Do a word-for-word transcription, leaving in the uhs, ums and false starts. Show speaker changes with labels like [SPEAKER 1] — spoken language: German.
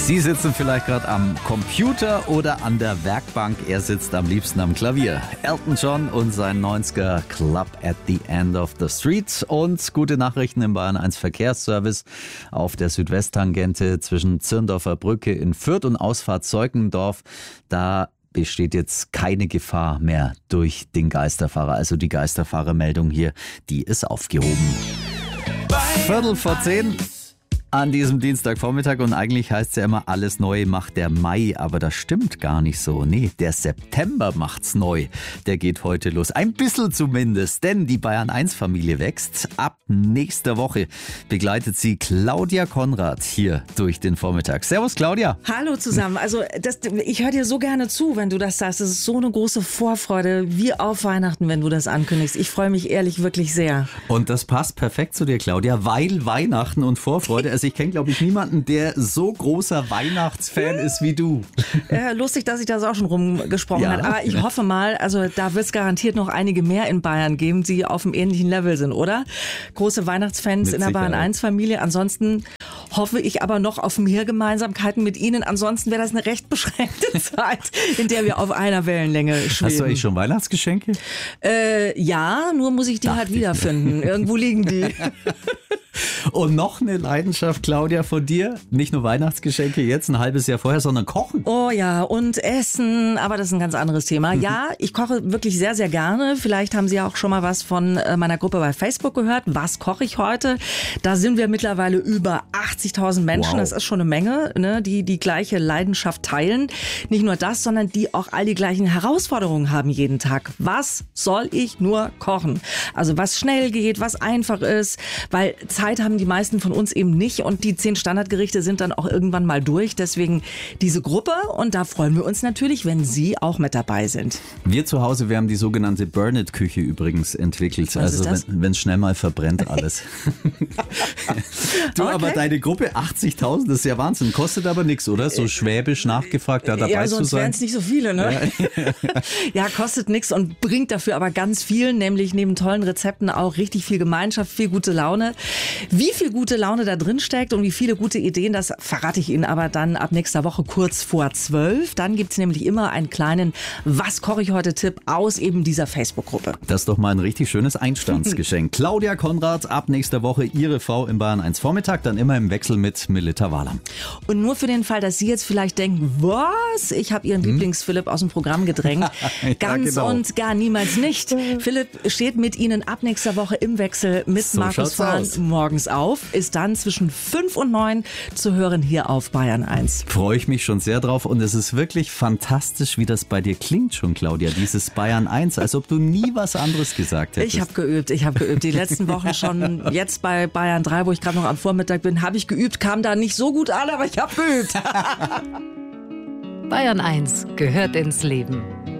[SPEAKER 1] Sie sitzen vielleicht gerade am Computer oder an der Werkbank. Er sitzt am liebsten am Klavier. Elton John und sein neunziger Club at the End of the Street. Und gute Nachrichten im Bayern eins Verkehrsservice auf der Südwesttangente zwischen Zirndorfer Brücke in Fürth und Ausfahrt Zeukendorf. Da besteht jetzt keine Gefahr mehr durch den Geisterfahrer. Also die Geisterfahrermeldung hier, die ist aufgehoben. Viertel vor zehn. An diesem Dienstagvormittag und eigentlich heißt es ja immer, alles neu macht der Mai, aber das stimmt gar nicht so. Nee, der September macht's neu. Der geht heute los. Ein bisschen zumindest, denn die Bayern eins Familie wächst. Ab nächster Woche begleitet sie Claudia Konrad hier durch den Vormittag. Servus Claudia.
[SPEAKER 2] Hallo zusammen. Also das, ich höre dir so gerne zu, wenn du das sagst. Es ist so eine große Vorfreude, wie auf Weihnachten, wenn du das ankündigst. Ich freue mich ehrlich wirklich sehr.
[SPEAKER 1] Und das passt perfekt zu dir, Claudia, weil Weihnachten und Vorfreude, also ich kenne, glaube ich, niemanden, der so großer Weihnachtsfan ist wie du.
[SPEAKER 2] Ja, lustig, dass ich das auch schon rumgesprochen
[SPEAKER 1] Ja.
[SPEAKER 2] habe. Aber ich hoffe mal, also da wird es garantiert noch einige mehr in Bayern geben, die auf einem ähnlichen Level sind, oder? Große Weihnachtsfans
[SPEAKER 1] Mit
[SPEAKER 2] in der Bayern
[SPEAKER 1] Sicherheit.
[SPEAKER 2] eins Familie. Ansonsten hoffe ich aber noch auf mehr Gemeinsamkeiten mit Ihnen. Ansonsten wäre das eine recht beschränkte Zeit, in der wir auf einer Wellenlänge schweben.
[SPEAKER 1] Hast du eigentlich schon Weihnachtsgeschenke?
[SPEAKER 2] Äh, ja, nur muss ich die
[SPEAKER 1] Dachte
[SPEAKER 2] halt
[SPEAKER 1] ich
[SPEAKER 2] wiederfinden. Irgendwo liegen die.
[SPEAKER 1] Und noch eine Leidenschaft, Claudia, von dir. Nicht nur Weihnachtsgeschenke jetzt ein halbes Jahr vorher, sondern Kochen.
[SPEAKER 2] Oh ja, und Essen, aber das ist ein ganz anderes Thema. Ja, ich koche wirklich sehr, sehr gerne. Vielleicht haben Sie auch schon mal was von äh, meiner Gruppe bei Facebook gehört. Was koche ich heute? Da sind wir mittlerweile über achtzigtausend Menschen.
[SPEAKER 1] Wow.
[SPEAKER 2] Das ist schon eine Menge, ne, die die gleiche Leidenschaft teilen. Nicht nur das, sondern die auch all die gleichen Herausforderungen haben jeden Tag. Was soll ich nur kochen? Also was schnell geht, was einfach ist, weil Zeit haben die meisten von uns eben nicht und die zehn Standardgerichte sind dann auch irgendwann mal durch. Deswegen diese Gruppe und da freuen wir uns natürlich, wenn Sie auch mit dabei sind.
[SPEAKER 1] Wir zu Hause, wir haben die sogenannte Burn-It-Küche übrigens entwickelt.
[SPEAKER 2] Was
[SPEAKER 1] also
[SPEAKER 2] ist das?
[SPEAKER 1] wenn es schnell mal verbrennt alles. Du,
[SPEAKER 2] Okay.
[SPEAKER 1] aber deine Gruppe achtzigtausend, das ist ja Wahnsinn. Kostet aber nichts, oder? So schwäbisch nachgefragt, da dabei
[SPEAKER 2] Ja,
[SPEAKER 1] zu
[SPEAKER 2] sonst
[SPEAKER 1] sein.
[SPEAKER 2] wären es nicht so viele, ne? Ja, kostet nichts und bringt dafür aber ganz viel, nämlich neben tollen Rezepten auch richtig viel Gemeinschaft, viel gute Laune. Wie viel gute Laune da drin steckt und wie viele gute Ideen, das verrate ich Ihnen aber dann ab nächster Woche kurz vor zwölf. Dann gibt's nämlich immer einen kleinen Was koche ich heute Tipp aus eben dieser Facebook-Gruppe.
[SPEAKER 1] Das ist doch mal ein richtig schönes Einstandsgeschenk. Claudia Konrad, ab nächster Woche Ihre Frau im Bayern eins Vormittag, dann immer im Wechsel mit Melita Wahlam.
[SPEAKER 2] Und nur für den Fall, dass Sie jetzt vielleicht denken, was? Ich habe Ihren Lieblings-Philipp aus dem Programm gedrängt.
[SPEAKER 1] Ja,
[SPEAKER 2] Ganz
[SPEAKER 1] genau.
[SPEAKER 2] und gar niemals nicht. Philipp steht mit Ihnen ab nächster Woche im Wechsel mit
[SPEAKER 1] So
[SPEAKER 2] Markus
[SPEAKER 1] schaut's
[SPEAKER 2] Fahn
[SPEAKER 1] aus.
[SPEAKER 2] morgens auf. Ist dann zwischen fünf und neun zu hören hier auf Bayern eins.
[SPEAKER 1] Freue ich mich schon sehr drauf und es ist wirklich fantastisch, wie das bei dir klingt schon, Claudia, dieses Bayern eins, als ob du nie was anderes gesagt hättest.
[SPEAKER 2] Ich habe geübt, ich habe geübt. Die letzten Wochen schon. Jetzt bei Bayern drei, wo ich gerade noch am Vormittag bin, habe ich geübt. Kam da nicht so gut an, aber ich habe geübt.
[SPEAKER 3] Bayern eins gehört ins Leben.